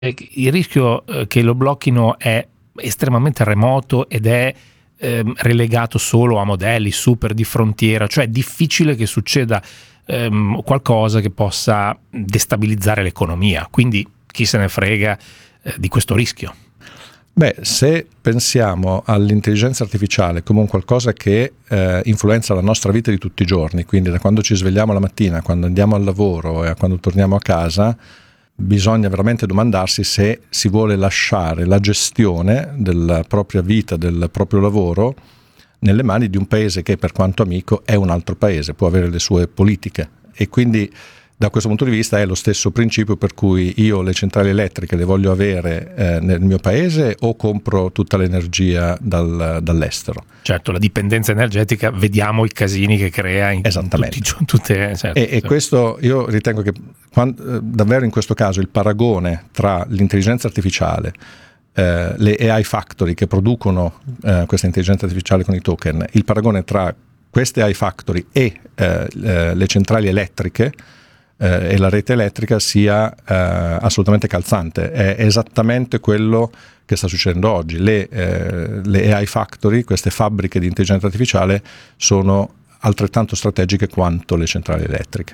il rischio che lo blocchino è estremamente remoto ed è relegato solo a modelli super di frontiera, cioè è difficile che succeda qualcosa che possa destabilizzare l'economia, quindi chi se ne frega di questo rischio? Beh, se pensiamo all'intelligenza artificiale come un qualcosa che influenza la nostra vita di tutti i giorni, quindi da quando ci svegliamo la mattina, quando andiamo al lavoro e a quando torniamo a casa, bisogna veramente domandarsi se si vuole lasciare la gestione della propria vita, del proprio lavoro, nelle mani di un paese che, per quanto amico, è un altro paese, può avere le sue politiche. E quindi da questo punto di vista è lo stesso principio per cui io le centrali elettriche le voglio avere nel mio paese o compro tutta l'energia dall'estero. Certo, la dipendenza energetica, vediamo i casini che crea in tutte. Certo. E questo io ritengo che davvero in questo caso il paragone tra l'intelligenza artificiale, le AI factory che producono questa intelligenza artificiale con i token, il paragone tra queste AI factory e le centrali elettriche e la rete elettrica sia assolutamente calzante. È esattamente quello che sta succedendo oggi. Le AI factory, queste fabbriche di intelligenza artificiale, sono altrettanto strategiche quanto le centrali elettriche.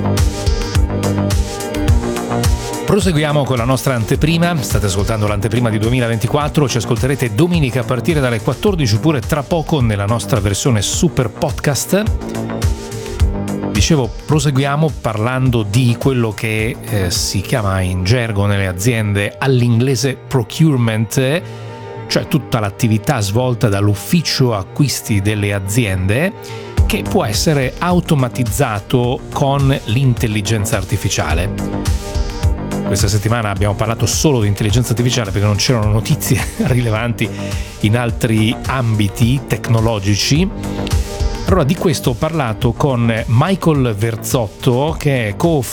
Proseguiamo con la nostra anteprima. State ascoltando l'anteprima di 2024, ci ascolterete domenica a partire dalle 14 oppure tra poco nella nostra versione super podcast. Dicevo, proseguiamo parlando di quello che si chiama in gergo nelle aziende all'inglese procurement, cioè tutta l'attività svolta dall'ufficio acquisti delle aziende, che può essere automatizzato con l'intelligenza artificiale. Questa settimana abbiamo parlato solo di intelligenza artificiale perché non c'erano notizie rilevanti in altri ambiti tecnologici. Allora, di questo ho parlato con Michael Verzotto, che è